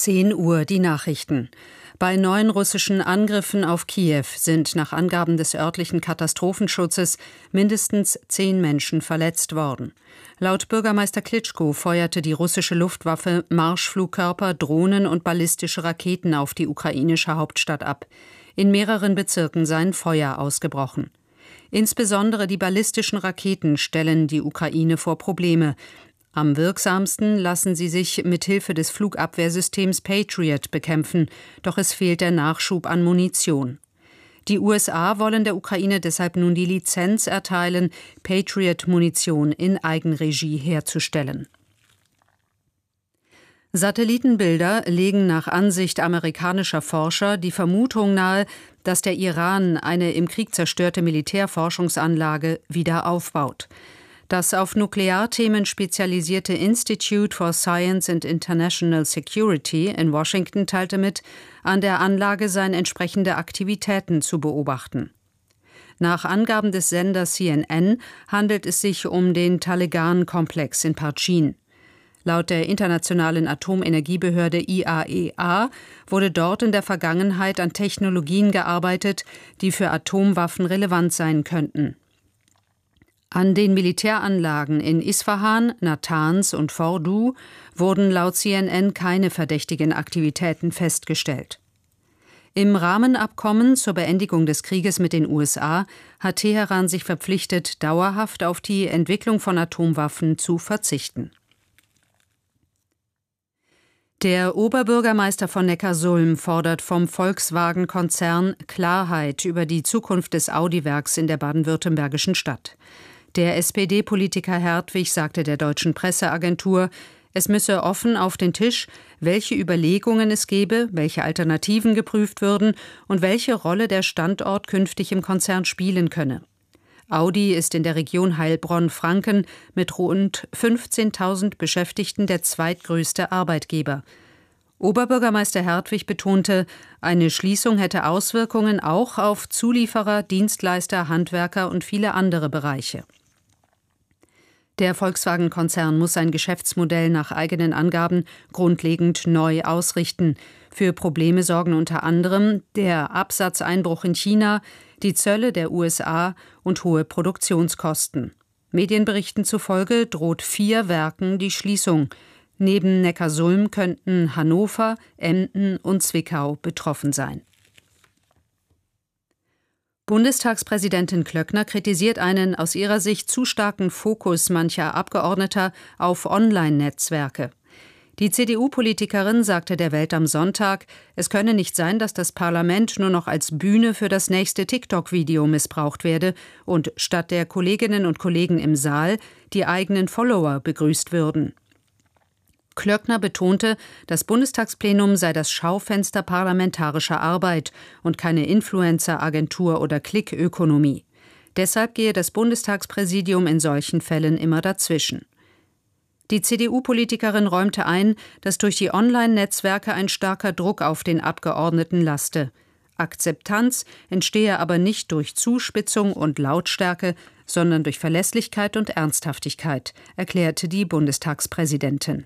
10 Uhr die Nachrichten. Bei 9 russischen Angriffen auf Kiew sind nach Angaben des örtlichen Katastrophenschutzes mindestens 10 Menschen verletzt worden. Laut Bürgermeister Klitschko feuerte die russische Luftwaffe Marschflugkörper, Drohnen und ballistische Raketen auf die ukrainische Hauptstadt ab. In mehreren Bezirken seien Feuer ausgebrochen. Insbesondere die ballistischen Raketen stellen die Ukraine vor Probleme. Am wirksamsten lassen sie sich mit Hilfe des Flugabwehrsystems Patriot bekämpfen, doch es fehlt der Nachschub an Munition. Die USA wollen der Ukraine deshalb nun die Lizenz erteilen, Patriot-Munition in Eigenregie herzustellen. Satellitenbilder legen nach Ansicht amerikanischer Forscher die Vermutung nahe, dass der Iran eine im Krieg zerstörte Militärforschungsanlage wieder aufbaut. Das auf Nuklearthemen spezialisierte Institute for Science and International Security in Washington teilte mit, an der Anlage seien entsprechende Aktivitäten zu beobachten. Nach Angaben des Senders CNN handelt es sich um den Talegan-Komplex in Parchin. Laut der Internationalen Atomenergiebehörde IAEA wurde dort in der Vergangenheit an Technologien gearbeitet, die für Atomwaffen relevant sein könnten. An den Militäranlagen in Isfahan, Natanz und Fordow wurden laut CNN keine verdächtigen Aktivitäten festgestellt. Im Rahmenabkommen zur Beendigung des Krieges mit den USA hat Teheran sich verpflichtet, dauerhaft auf die Entwicklung von Atomwaffen zu verzichten. Der Oberbürgermeister von Neckarsulm fordert vom Volkswagen-Konzern Klarheit über die Zukunft des Audi-Werks in der baden-württembergischen Stadt. Der SPD-Politiker Hertwig sagte der deutschen Presseagentur, es müsse offen auf den Tisch, welche Überlegungen es gebe, welche Alternativen geprüft würden und welche Rolle der Standort künftig im Konzern spielen könne. Audi ist in der Region Heilbronn-Franken mit rund 15.000 Beschäftigten der zweitgrößte Arbeitgeber. Oberbürgermeister Hertwig betonte, eine Schließung hätte Auswirkungen auch auf Zulieferer, Dienstleister, Handwerker und viele andere Bereiche. Der Volkswagen-Konzern muss sein Geschäftsmodell nach eigenen Angaben grundlegend neu ausrichten. Für Probleme sorgen unter anderem der Absatzeinbruch in China, die Zölle der USA und hohe Produktionskosten. Medienberichten zufolge droht 4 Werken die Schließung. Neben Neckarsulm könnten Hannover, Emden und Zwickau betroffen sein. Bundestagspräsidentin Klöckner kritisiert einen aus ihrer Sicht zu starken Fokus mancher Abgeordneter auf Online-Netzwerke. Die CDU-Politikerin sagte der Welt am Sonntag, es könne nicht sein, dass das Parlament nur noch als Bühne für das nächste TikTok-Video missbraucht werde und statt der Kolleginnen und Kollegen im Saal die eigenen Follower begrüßt würden. Klöckner betonte, das Bundestagsplenum sei das Schaufenster parlamentarischer Arbeit und keine Influencer-Agentur oder Klickökonomie. Deshalb gehe das Bundestagspräsidium in solchen Fällen immer dazwischen. Die CDU-Politikerin räumte ein, dass durch die Online-Netzwerke ein starker Druck auf den Abgeordneten laste. Akzeptanz entstehe aber nicht durch Zuspitzung und Lautstärke, sondern durch Verlässlichkeit und Ernsthaftigkeit, erklärte die Bundestagspräsidentin.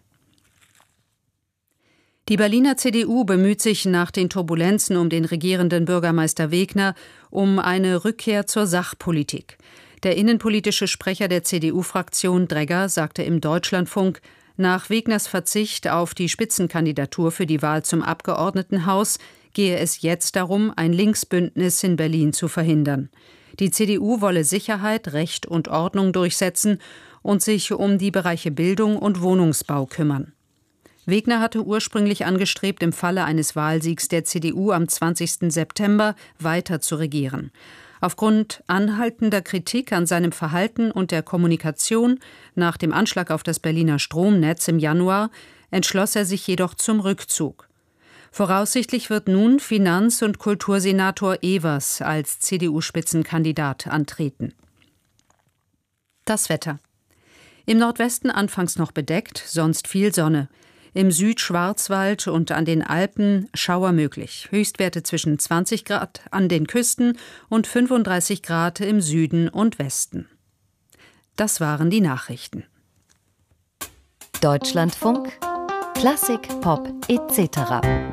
Die Berliner CDU bemüht sich nach den Turbulenzen um den regierenden Bürgermeister Wegner um eine Rückkehr zur Sachpolitik. Der innenpolitische Sprecher der CDU-Fraktion Dregger sagte im Deutschlandfunk, nach Wegners Verzicht auf die Spitzenkandidatur für die Wahl zum Abgeordnetenhaus gehe es jetzt darum, ein Linksbündnis in Berlin zu verhindern. Die CDU wolle Sicherheit, Recht und Ordnung durchsetzen und sich um die Bereiche Bildung und Wohnungsbau kümmern. Wegner hatte ursprünglich angestrebt, im Falle eines Wahlsiegs der CDU am 20. September weiter zu regieren. Aufgrund anhaltender Kritik an seinem Verhalten und der Kommunikation nach dem Anschlag auf das Berliner Stromnetz im Januar entschloss er sich jedoch zum Rückzug. Voraussichtlich wird nun Finanz- und Kultursenator Evers als CDU-Spitzenkandidat antreten. Das Wetter. Im Nordwesten anfangs noch bedeckt, sonst viel Sonne. Im Südschwarzwald und an den Alpen Schauer möglich. Höchstwerte zwischen 20 Grad an den Küsten und 35 Grad im Süden und Westen. Das waren die Nachrichten. Deutschlandfunk Klassik, Pop etc.